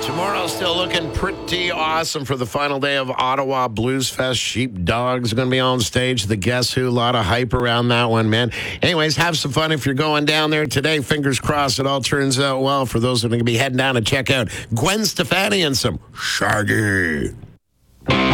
Tomorrow's still looking pretty awesome for the final day of Ottawa Blues Fest. Sheepdogs are going to be on stage. The Guess Who, a lot of hype around that one, man. Anyways, have some fun if you're going down there today. Fingers crossed it all turns out well for those that are going to be heading down to check out Gwen Stefani and some Shaggy.